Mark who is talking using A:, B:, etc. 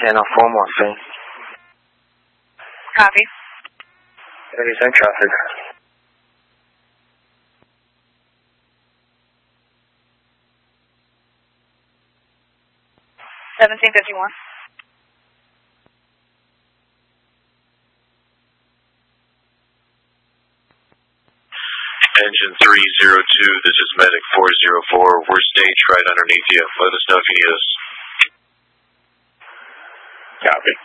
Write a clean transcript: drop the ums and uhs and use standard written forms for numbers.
A: channel 4 morphine.
B: Copy.
A: Anytime traffic.
B: 1751.
C: Engine 302, this is Medic 404. We're staged right underneath you. Let us know if you need us.
D: Copy.